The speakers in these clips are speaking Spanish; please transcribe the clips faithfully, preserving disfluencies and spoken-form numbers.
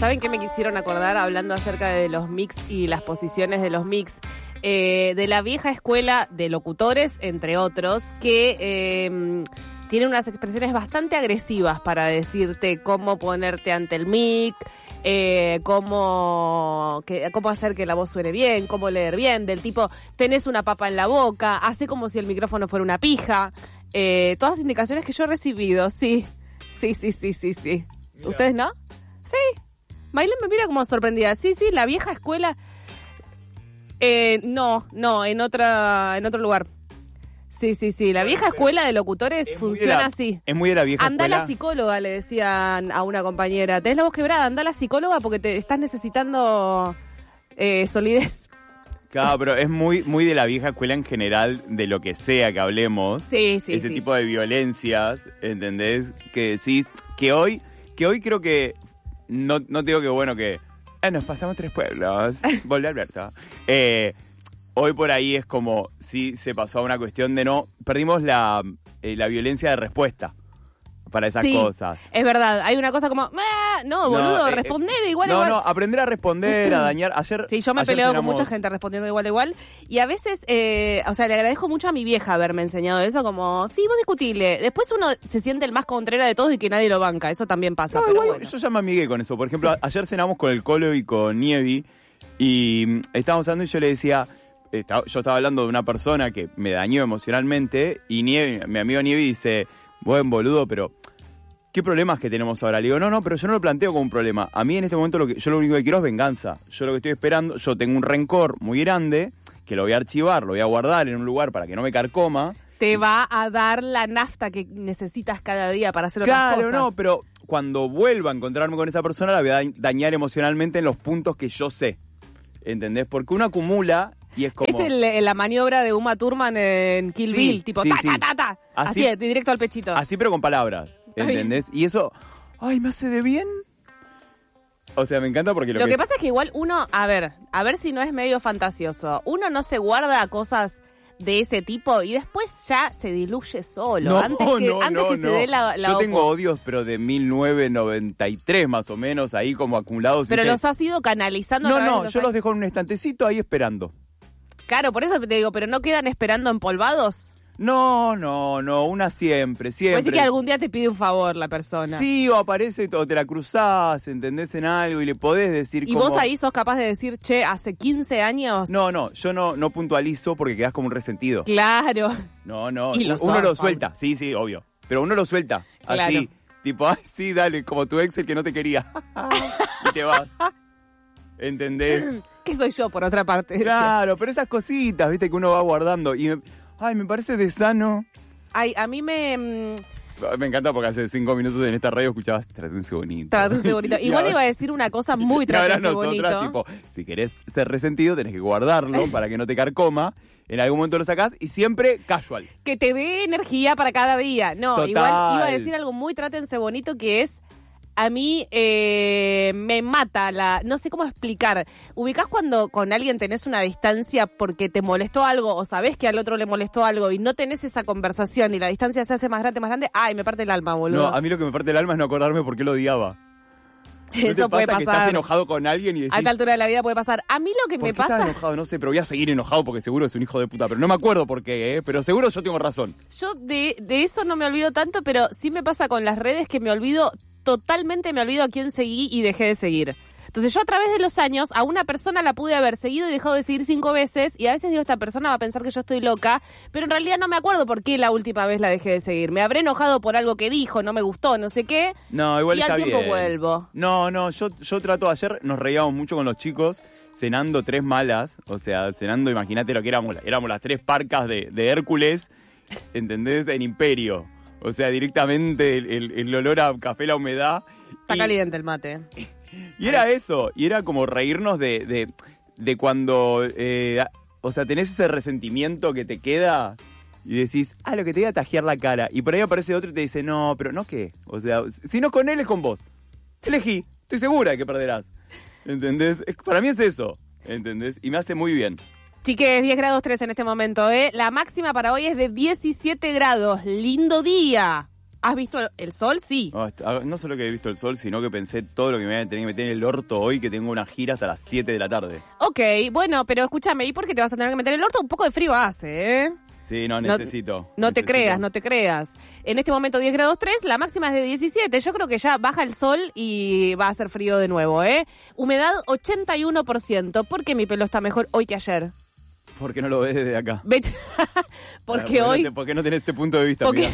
¿Saben qué me quisieron acordar hablando acerca de los mix y las posiciones de los mix? Eh, de la vieja escuela de locutores, entre otros, que eh, tienen unas expresiones bastante agresivas para decirte cómo ponerte ante el mic, eh, cómo, que, cómo hacer que la voz suene bien, cómo leer bien, del tipo, tenés una papa en la boca, hace como si el micrófono fuera una pija. Eh, todas indicaciones que yo he recibido, sí, sí, sí, sí, sí, sí. Mira. ¿Ustedes no? Sí. Maylin me mira como sorprendida. Sí, sí, la vieja escuela. Eh, no, no, en otra, en otro lugar. Sí, sí, sí. La vieja escuela de locutores funciona la, así. Es muy de la vieja Andá escuela. Andá la psicóloga, le decían a una compañera. Tenés la voz quebrada, andá la psicóloga porque te estás necesitando eh, solidez. Claro, pero es muy, muy de la vieja escuela en general, de lo que sea que hablemos. Sí, sí, Ese sí. tipo de violencias, ¿entendés? Que decís, que hoy, que hoy creo que, no, no te digo que bueno que, eh, nos pasamos tres pueblos, volví Alberto. Eh, hoy por ahí es como, sí se pasó a una cuestión de no, perdimos la, eh, la violencia de respuesta para esas sí, cosas. Es verdad, hay una cosa como, ah, no, boludo, no, eh, respondé de igual a no, igual. No, no, aprender a responder, a dañar. Ayer Sí, yo me he ayer peleado cenamos... con mucha gente respondiendo de igual a igual. Y a veces, eh, o sea, le agradezco mucho a mi vieja haberme enseñado eso, como, sí, vos discutile. Después uno se siente el más contrera de todos y que nadie lo banca, eso también pasa. No, pero igual, bueno. yo ya me amigué con eso. Por ejemplo, sí. Ayer cenamos con el Colo y con Nievi y mm, estábamos hablando y yo le decía, estaba, yo estaba hablando de una persona que me dañó emocionalmente y Nievi, mi amigo Nievi dice, buen boludo, pero ¿qué problemas que tenemos ahora? Le digo, no, no, pero yo no lo planteo como un problema. A mí en este momento lo que yo lo único que quiero es venganza. Yo lo que estoy esperando, yo tengo un rencor muy grande que lo voy a archivar, lo voy a guardar en un lugar para que no me carcoma. Te va a dar la nafta que necesitas cada día para hacer claro, otras cosas. Claro, no, pero cuando vuelva a encontrarme con esa persona la voy a dañar emocionalmente en los puntos que yo sé. ¿Entendés? Porque uno acumula y es como... Es el, la maniobra de Uma Thurman en Kill sí, Bill, tipo sí, ta, sí. ta, ta, ta. Así, así, directo al pechito. Así, pero con palabras. ¿Entendés? Ay. Y eso, ay, ¿me hace de bien? O sea, me encanta porque... Lo, lo que, que pasa es que igual uno, a ver, a ver si no es medio fantasioso. Uno no se guarda cosas de ese tipo y después ya se diluye solo. No, antes que, no, antes no, que no. se dé la, la Yo opo. tengo odios, pero de mil novecientos noventa y tres más o menos, ahí como acumulados. Pero ¿viste? los has ido canalizando. No, a través no, de los yo años. los dejo en un estantecito ahí esperando. Claro, por eso te digo, pero ¿no quedan esperando empolvados? No, no, no, una siempre, siempre. Puede ser que algún día te pide un favor la persona. Sí, o aparece o te la cruzás, entendés en algo y le podés decir ¿Y como... vos ahí sos capaz de decir, che, hace quince años? No, no, yo no, no puntualizo porque quedás como un resentido. Claro. No, no, Y lo uno sos, lo suelta, sí, sí, obvio. Pero uno lo suelta, claro. así, tipo, ay, sí, dale, como tu ex el que no te quería. Y te vas. ¿Entendés? ¿Qué soy yo, por otra parte? Claro, pero esas cositas, viste, que uno va guardando. Y, me, ay, me parece de sano. Ay, a mí me... Me encanta porque hace cinco minutos en esta radio escuchabas Trátense bonito. Trátense bonito. Igual iba a decir una cosa muy trátense bonito. Tipo, si querés ser resentido, tenés que guardarlo para que no te carcoma. En algún momento lo sacás y siempre casual. Que te dé energía para cada día. No, Total. Igual iba a decir algo muy trátense bonito que es... A mí eh, me mata la... No sé cómo explicar. ¿Ubicás cuando con alguien tenés una distancia porque te molestó algo o sabés que al otro le molestó algo y no tenés esa conversación y la distancia se hace más grande, más grande? Ay, me parte el alma, boludo. No, a mí lo que me parte el alma es no acordarme por qué lo odiaba. ¿No Eso te puede pasa que pasar. estás enojado con alguien y decís... A esta altura de la vida puede pasar. A mí lo que ¿por me qué pasa... estás enojado? No sé, pero voy a seguir enojado porque seguro es un hijo de puta. Pero no me acuerdo por qué, ¿eh? Pero seguro yo tengo razón. Yo de, de eso no me olvido tanto, pero sí me pasa con las redes que me olvido... Totalmente me olvido a quién seguí y dejé de seguir. Entonces yo a través de los años a una persona la pude haber seguido y dejado de seguir cinco veces y a veces digo, esta persona va a pensar que yo estoy loca, pero en realidad no me acuerdo por qué la última vez la dejé de seguir. Me habré enojado por algo que dijo, no me gustó, no sé qué. No, igual y está al tiempo bien. vuelvo. No, no, yo, yo trato, ayer nos reíamos mucho con los chicos cenando tres malas, o sea, cenando, imagínate lo que éramos, éramos las tres parcas de, de Hércules, ¿entendés? En Imperio. O sea, directamente el, el, el olor a café, la humedad. Está y, caliente el mate. Y era eso, y era como reírnos de, de, de cuando, eh, o sea, tenés ese resentimiento que te queda y decís, ah, lo que te iba a tajear la cara. Y por ahí aparece otro y te dice, no, pero no qué. O sea, si no con él es con vos. Elegí, estoy segura de que perderás. ¿Entendés? Es, para mí es eso, ¿entendés? Y me hace muy bien. Chiques, diez grados tres en este momento, ¿eh? La máxima para hoy es de diecisiete grados. ¡Lindo día! ¿Has visto el sol? Sí. No, est- no solo que he visto el sol, sino que pensé todo lo que me voy a tener que meter en el orto hoy, que tengo una gira hasta las siete de la tarde. Ok, bueno, pero escúchame, ¿y por qué te vas a tener que meter en el orto? Un poco de frío hace, ¿eh? Sí, no, No- necesito. No te necesito. creas, no te creas. En este momento diez grados tres, la máxima es de diecisiete. Yo creo que ya baja el sol y va a hacer frío de nuevo, ¿eh? Humedad ochenta y uno por ciento. ¿Por qué mi pelo está mejor hoy que ayer? ¿Por qué no lo ves desde acá? Vete- Porque Ah, hoy... No te- ¿Por qué no tenés este punto de vista? Porque- Mira?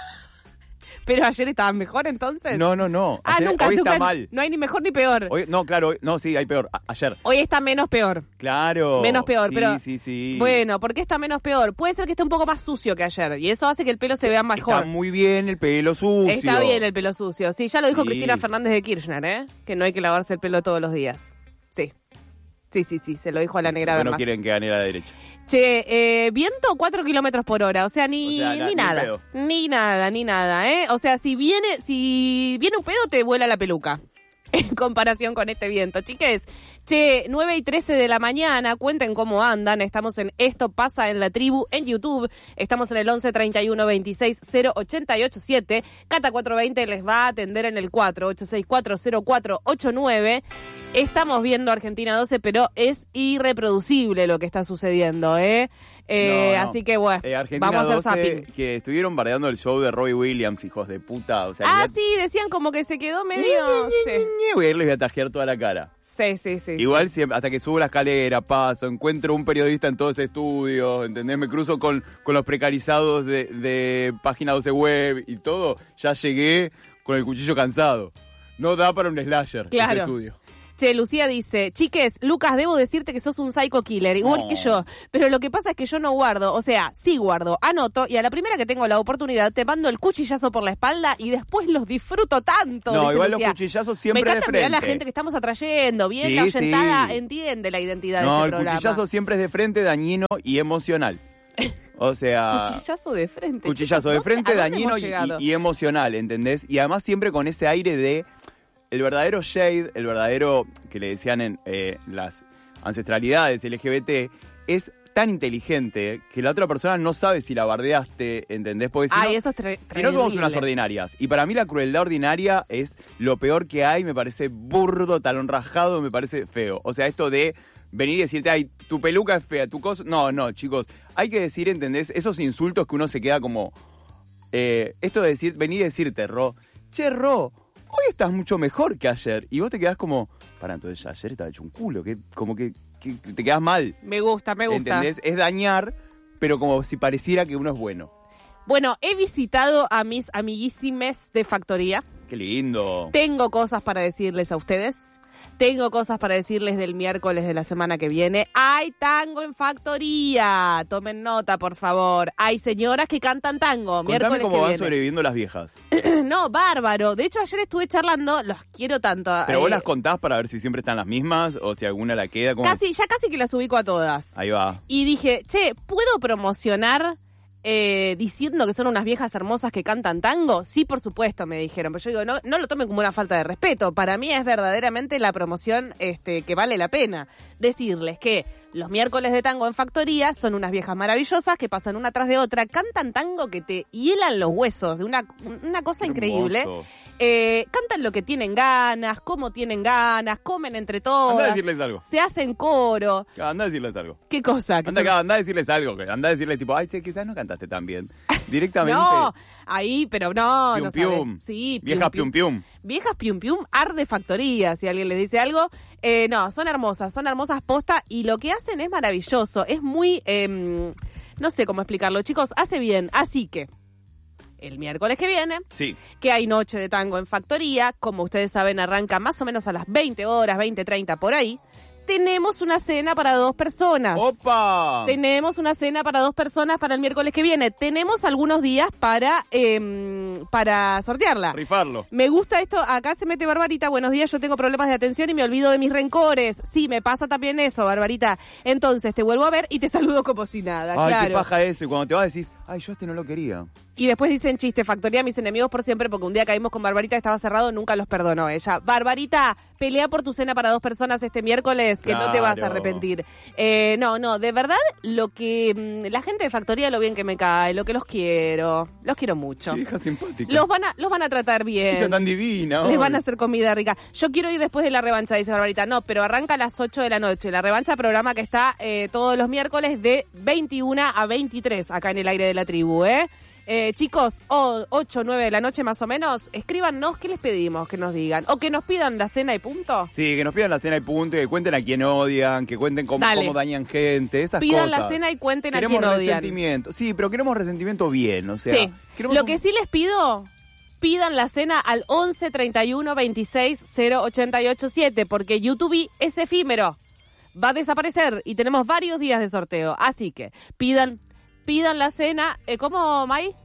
Pero ayer estaba mejor entonces. No, no, no. Ah, Ayer- nunca, hoy nunca. está mal. No hay ni mejor ni peor. Hoy, Hoy, no, claro, hoy- no, sí, hay peor. A- ayer. está menos peor. Claro. Menos peor, sí, pero... Sí, sí, Bueno, ¿por qué está menos peor? Puede ser que esté un poco más sucio que ayer. Y eso hace que el pelo se vea mejor. Está muy bien el pelo sucio. Está bien el pelo sucio. Sí, ya lo dijo Sí. Cristina Fernández de Kirchner, ¿eh? Que no hay que lavarse el pelo todos los días. Sí. Sí, sí, sí, se lo dijo a la negra Porque no Bermas. quieren que gane la derecha. Che, eh, viento cuatro kilómetros por hora, o sea, ni, O sea, na- ni ni nada. pedo. Ni nada, ni nada, ¿eh? O sea, si viene, si viene un pedo, te vuela la peluca. En comparación con este viento. Chiques, che, nueve y trece de la mañana, cuenten cómo andan. Estamos en Esto Pasa en la Tribu en YouTube. Estamos en el once treinta y uno veintiséis cero ochenta y ocho siete. Cata cuatrocientos veinte les va a atender en el cuatro ocho seis cuatro cero cuatro ocho nueve. Estamos viendo Argentina doce, pero es irreproducible lo que está sucediendo, ¿eh? eh No, no. Así que, bueno, Eh, Argentina vamos a hacer doce, zapping. que estuvieron bardeando el show de Robbie Williams, hijos de puta. O sea, Ah, ya- sí, decían como que se quedó medio... Sí, voy a irles a tajear toda la cara. sí, sí. sí. Igual siempre, hasta que subo la escalera, paso, encuentro un periodista en todo ese estudio, ¿entendés? Me cruzo con, con los precarizados de, de Página doce Web y todo. Ya llegué con el cuchillo cansado. No da para un slasher Claro. ese estudio. Che, Lucía dice, chiques, Lucas, debo decirte que sos un psycho killer, igual No. que yo, pero lo que pasa es que yo no guardo, o sea, sí guardo, anoto, y a la primera que tengo la oportunidad te mando el cuchillazo por la espalda y después los disfruto tanto. No, dice igual Lucía. los cuchillazos Me siempre de encanta mirar frente. la gente que estamos atrayendo, bien, Sí, la oyentada sí. entiende la identidad de No, este el programa. cuchillazo siempre es de frente, dañino y emocional. O sea... Cuchillazo de frente. Cuchillazo chicos, de ¿dónde- frente, a dónde dañino hemos y, llegado? y- y emocional, ¿entendés? Y además siempre con ese aire de... El verdadero shade, el verdadero que le decían en eh, las ancestralidades L G B T, es tan inteligente que la otra persona no sabe si la bardeaste, ¿entendés? Porque si Ay, no, eso es tre- si no somos terrible. unas ordinarias. Y para mí la crueldad ordinaria es lo peor que hay, me parece burdo, talón rajado, me parece feo. O sea, esto de venir y decirte, ay, tu peluca es fea, tu cosa... No, no, chicos, hay que decir, ¿entendés? Esos insultos que uno se queda como... eh, esto de decir, venir y decirte, Ro, che, Ro, hoy estás mucho mejor que ayer. Y vos te quedás como, para, entonces ayer estaba hecho un culo, que como que, que te quedás mal. Me gusta, me gusta. ¿Entendés? Es dañar, pero como si pareciera que uno es bueno. Bueno, he visitado a mis amiguísimes de Factoría. Qué lindo. Tengo cosas para decirles a ustedes. Tengo cosas para decirles del miércoles de la semana que viene. Hay tango en Factoría. Tomen nota, por favor. Hay señoras que cantan tango. Contame miércoles cómo que van viene. sobreviviendo las viejas. No, bárbaro. De hecho, ayer estuve charlando. Los quiero tanto. Pero vos eh, las contás para ver si siempre están las mismas o si alguna la queda. Como... casi, ya casi que las ubico a todas. Ahí va. Y dije, che, ¿puedo promocionar eh, diciendo que son unas viejas hermosas que cantan tango? Sí, por supuesto, me dijeron. Pero yo digo, no, no lo tomen como una falta de respeto. Para mí es verdaderamente la promoción este, que vale la pena. Decirles que los miércoles de tango en Factoría son unas viejas maravillosas que pasan una tras de otra, cantan tango que te hielan los huesos, de una, una cosa increíble. Hermoso. Eh, cantan lo que tienen ganas, cómo tienen ganas, comen entre Anda a todas, decirles algo. se hacen coro. Anda a decirles algo. ¿Qué cosa? ¿Que Anda se- acá, anda a decirles algo. que- Anda a decirles tipo, ay, che, quizás no cantaste tan bien. Directamente. No, ahí, pero no, Pium, no pium. sabes. Sí, pium, Viejas pium pium. Viejas pium pium, arde Factoría, si alguien le dice algo. Eh, no, son hermosas, son hermosas posta y lo que hacen es maravilloso, es muy, eh, no sé cómo explicarlo, chicos, hace bien, así que el miércoles que viene, Sí. que hay noche de tango en Factoría, como ustedes saben arranca más o menos a las veinte horas, veinte treinta por ahí, tenemos una cena para dos personas. ¡Opa! Tenemos una cena para dos personas para el miércoles que viene. Tenemos algunos días para eh, para sortearla. Rifarlo. Me gusta esto. Acá se mete Barbarita. Buenos días, yo tengo problemas de atención y me olvido de mis rencores. Sí, me pasa también eso, Barbarita. Entonces te vuelvo a ver y te saludo como si nada, Ay, claro. qué paja eso. Y cuando te vas decís, ay, yo este no lo quería. Y después dicen chiste, factoría a mis enemigos por siempre, porque un día caímos con Barbarita que estaba cerrado, nunca los perdonó ella. Barbarita, pelea por tu cena para dos personas este miércoles, que Claro. no te vas a arrepentir. Eh, no, no, de verdad, lo que mmm, la gente de factoría, lo bien que me cae, lo que los quiero, los quiero mucho. Qué hija simpática. Los van a, los van a tratar bien. Ella tan divina. Les hoy. van a hacer comida rica. Yo quiero ir después de la revancha, dice Barbarita. No, pero arranca a las ocho de la noche. La revancha, programa que está eh, todos los miércoles de veintiuna a veintitrés, acá en el aire de la tribu, ¿eh? Eh, chicos, o ocho, nueve de la noche más o menos, escríbanos qué les pedimos que nos digan. O que nos pidan la cena y punto. Sí, que nos pidan la cena y punto, que cuenten a quién odian, que cuenten cómo, Dale. cómo dañan gente, esas Pidan cosas. la cena y cuenten Queremos a quién odian. resentimiento. Sí, pero queremos resentimiento bien, o sea. Sí. queremos Lo un- que sí les pido, pidan la cena al once, treinta y uno, veintiséis, cero ochenta y ocho siete, porque YouTube es efímero. Va a desaparecer y tenemos varios días de sorteo. Así que pidan, pidan la cena. Eh, ¿Cómo, May?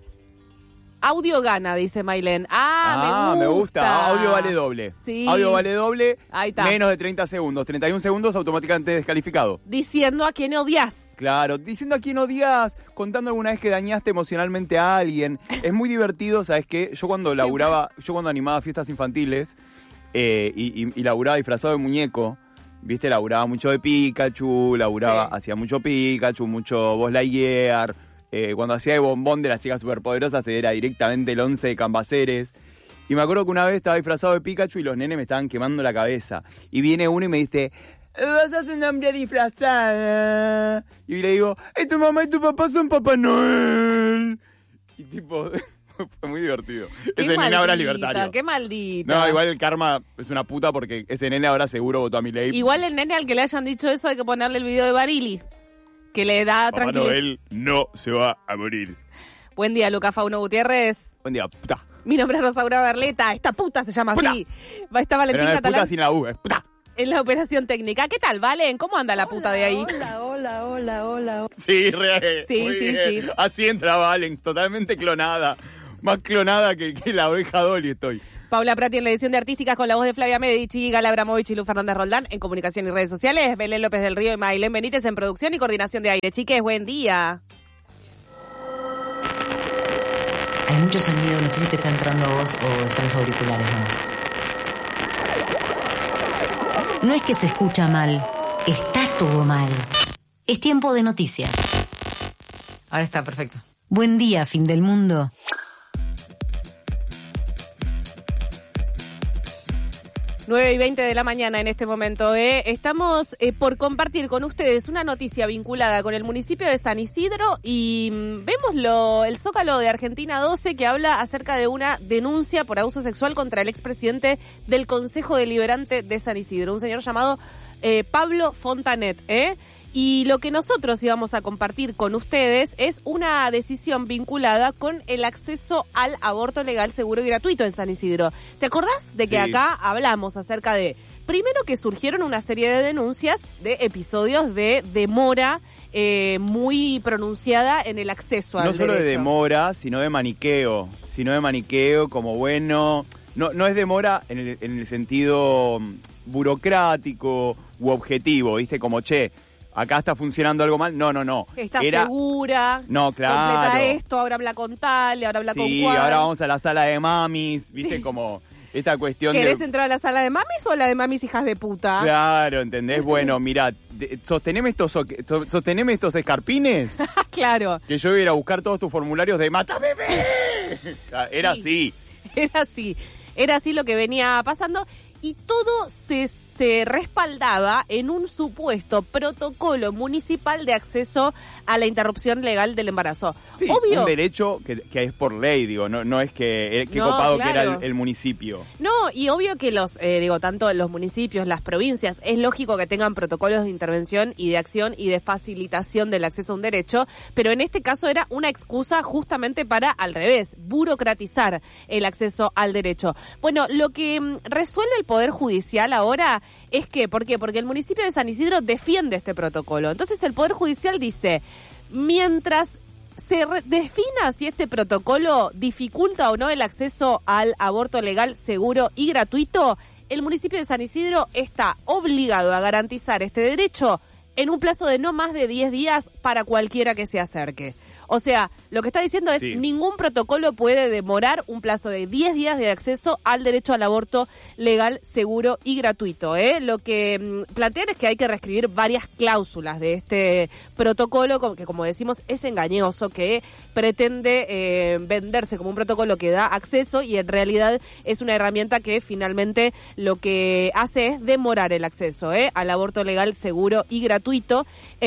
Audio gana, dice Maylén. Ah, Ah, me me gusta. gusta. Audio vale doble. Sí. Audio vale doble. Ahí está. Menos de treinta segundos. treinta y un segundos automáticamente descalificado. Diciendo a quién odias. Claro, diciendo a quién odias, contando alguna vez que dañaste emocionalmente a alguien. Es muy divertido, ¿sabes qué? Yo cuando laburaba, yo cuando animaba fiestas infantiles eh, y, y, y laburaba disfrazado de muñeco, viste, laburaba mucho de Pikachu, laburaba, Sí. hacía mucho Pikachu, mucho Buzz Lightyear. Eh, cuando hacía de bombón de las chicas superpoderosas era directamente el once de Cambaceres. Y me acuerdo que una vez estaba disfrazado de Pikachu y los nenes me estaban quemando la cabeza. Y viene uno y me dice, vos sos un hombre disfrazado. Y le digo, "Eh, tu mamá y tu papá son Papá Noel." Y tipo, fue muy divertido. Qué Ese nene ahora es maldita, libertario. Qué maldita. No, igual el karma es una puta porque ese nene ahora seguro votó a Milei. Igual el nene al que le hayan dicho eso hay que ponerle el video de Barili, que le da Papá tranquilidad. Noel no se va a morir. Buen día, Luca Fauno Gutiérrez. Buen día, puta. Mi nombre es Rosaura Berleta. Esta puta se llama Puta. así. Va a estar Pero Valentín no es puta Catalán sin la U, es puta. en la operación técnica. ¿Qué tal, Valen? ¿Cómo anda la puta de ahí? Hola, hola, hola, hola. Sí, re, Sí, muy sí, bien. sí. Así entra Valen, totalmente clonada. Más clonada que, que la oveja Dolly estoy. Paula Prati en la edición de Artísticas con la voz de Flavia Medici, Gala Abramovich y Luz Fernández Roldán en comunicación y redes sociales. Belén López del Río y Maylén Benítez en producción y coordinación de aire. Chiques, buen día. Hay mucho sonido, no sé si te está entrando a vos o son los auriculares, no. No es que se escucha mal, está todo mal. Es tiempo de noticias. Ahora está, perfecto. Buen día, fin del mundo. nueve y veinte de la mañana en este momento. ¿eh? Estamos eh, por compartir con ustedes una noticia vinculada con el municipio de San Isidro y mm, vemos lo, el Zócalo de Argentina doce que habla acerca de una denuncia por abuso sexual contra el expresidente del Consejo Deliberante de San Isidro, un señor llamado eh, Pablo Fontanet. ¿eh? Y lo que nosotros íbamos a compartir con ustedes es una decisión vinculada con el acceso al aborto legal, seguro y gratuito en San Isidro. ¿Te acordás de que Sí. acá hablamos acerca de, primero que surgieron una serie de denuncias de episodios de demora eh, muy pronunciada en el acceso al No solo derecho? de demora, sino de maniqueo. Sino de maniqueo como bueno... No, no es demora en el, en el sentido mm, burocrático u objetivo, ¿viste? Como, che, acá está funcionando algo mal. No, no, no. Está Era, segura. No, claro. Completa esto, ahora habla con tal, ahora habla con Sí, cual. ahora vamos a la sala de mamis, ¿viste? Sí. Como esta cuestión ¿Querés de... entrar a la sala de mamis o a la de mamis hijas de puta? Claro, ¿entendés? Bueno, mirá, de- sosteneme estos, so- so- sosteneme estos escarpines, Claro. que yo iba a ir a buscar todos tus formularios de ¡Mata bebé! Era así. Era así, era así lo que venía pasando y todo se, se respaldaba en un supuesto protocolo municipal de acceso a la interrupción legal del embarazo. Sí, Obvio. un derecho que, que es por ley, digo, no, no es que, eh, que No, copado que claro. era el, el municipio. No, y obvio que los, eh, digo, tanto los municipios, las provincias, es lógico que tengan protocolos de intervención y de acción y de facilitación del acceso a un derecho, pero en este caso era una excusa justamente para, al revés, burocratizar el acceso al derecho. Bueno, lo que mm, resuelve el Poder Judicial ahora es que, ¿por qué? Porque el municipio de San Isidro defiende este protocolo. Entonces el Poder Judicial dice, mientras se re- defina si este protocolo dificulta o no el acceso al aborto legal, seguro y gratuito, el municipio de San Isidro está obligado a garantizar este derecho en un plazo de no más de diez días para cualquiera que se acerque. O sea, lo que está diciendo es Sí. ningún protocolo puede demorar un plazo de diez días de acceso al derecho al aborto legal, seguro y gratuito. ¿eh? Lo que mm, plantean es que hay que reescribir varias cláusulas de este protocolo, como- que como decimos es engañoso, que pretende eh, venderse como un protocolo que da acceso y en realidad es una herramienta que finalmente lo que hace es demorar el acceso ¿eh? al aborto legal, seguro y gratuito.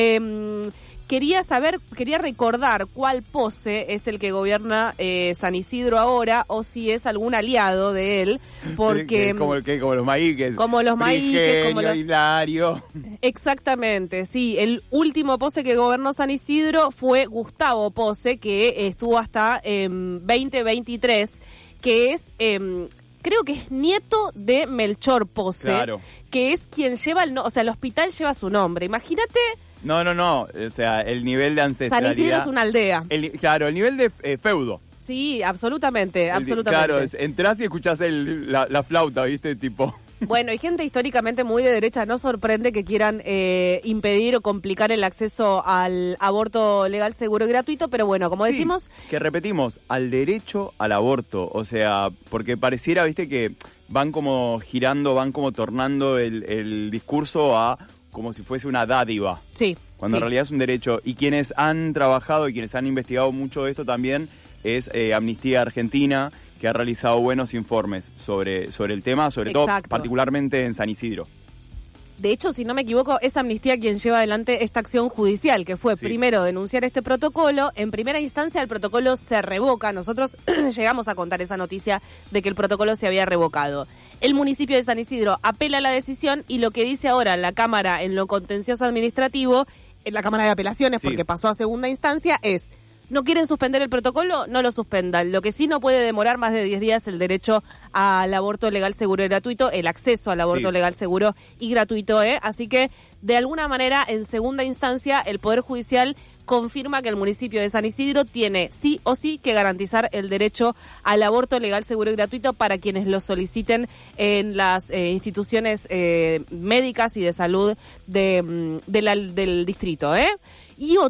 Eh, Quería saber, quería recordar cuál pose es el que gobierna eh, San Isidro ahora o si es algún aliado de él, porque... Que- como, que, como los maíques. Como los maíques, como Frigenio, los- Hilario. Exactamente, sí. El último Pose que gobernó San Isidro fue Gustavo Pose, que estuvo hasta em, veinte veintitrés, que es... em, creo que es nieto de Melchor Pose, Claro. que es quien lleva el... No, o sea, el hospital lleva su nombre. Imagínate, No, no, no. O sea, el nivel de San ancestralidad. Isidro es una aldea. El ni- claro, el nivel de eh, feudo. Sí, absolutamente, El- absolutamente. Claro, es- entrás y escuchás el, la, la flauta, ¿viste? Tipo. Bueno, y gente históricamente muy de derecha, no sorprende que quieran eh, impedir o complicar el acceso al aborto legal, seguro y gratuito, pero bueno, como Sí, decimos, que repetimos, al derecho al aborto. O sea, porque pareciera, ¿viste? Que van como girando, van como tornando el, el discurso a como si fuese una dádiva. sí. Cuando sí. en realidad es un derecho. Y quienes han trabajado y quienes han investigado mucho de esto también es eh, Amnistía Argentina, que ha realizado buenos informes sobre, sobre el tema, sobre todo Exacto. particularmente en San Isidro. De hecho, si no me equivoco, es Amnistía quien lleva adelante esta acción judicial, que fue Sí. primero denunciar este protocolo. En primera instancia, el protocolo se revoca. Nosotros llegamos a contar esa noticia de que el protocolo se había revocado. El municipio de San Isidro apela a la decisión y lo que dice ahora la Cámara en lo contencioso administrativo, en la Cámara de Apelaciones, Sí. porque pasó a segunda instancia, es... ¿No quieren suspender el protocolo? No lo suspendan. Lo que sí no puede demorar más de diez días el derecho al aborto legal, seguro y gratuito, el acceso al aborto Sí. legal, seguro y gratuito. ¿eh? Así que, de alguna manera, en segunda instancia, el Poder Judicial confirma que el municipio de San Isidro tiene sí o sí que garantizar el derecho al aborto legal, seguro y gratuito para quienes lo soliciten en las eh, instituciones eh, médicas y de salud de, mm, de la- del distrito. ¿eh? Y